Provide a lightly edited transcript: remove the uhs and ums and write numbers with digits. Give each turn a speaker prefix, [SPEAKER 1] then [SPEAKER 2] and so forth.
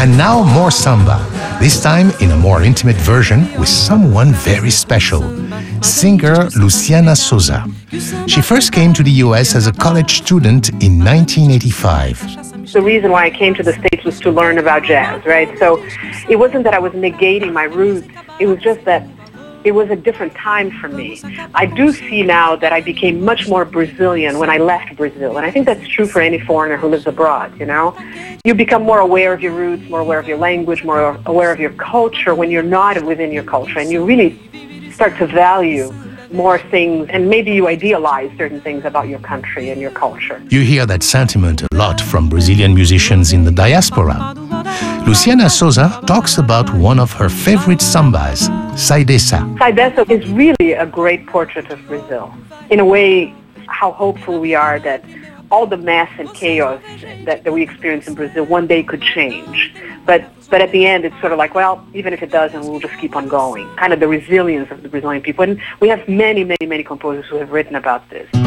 [SPEAKER 1] And now more samba, this time in a more intimate version with someone very special, singer Luciana Souza. She first came to the US as a college student in 1985.
[SPEAKER 2] The reason why I came to the States was to learn about jazz, right? So it wasn't that I was negating my roots. It was just that it was a different time for me. I do see now that I became much more Brazilian when I left Brazil. And I think that's true for any foreigner who lives abroad, you know? You become more aware of your roots, more aware of your language, more aware of your culture when you're not within your culture. And you really start to value more things, and maybe you idealize certain things about your country and your culture.
[SPEAKER 1] You hear that sentiment a lot from Brazilian musicians in the diaspora. Luciana Souza talks about one of her favorite sambas, Sai Dessa.
[SPEAKER 2] Sai Dessa is really a great portrait of Brazil. In a way, how hopeful we are that all the mess and chaos that we experience in Brazil one day could change. But at the end, it's sort of like, well, even if it doesn't, we'll just keep on going. Kind of the resilience of the Brazilian people. And we have many, many, many composers who have written about this.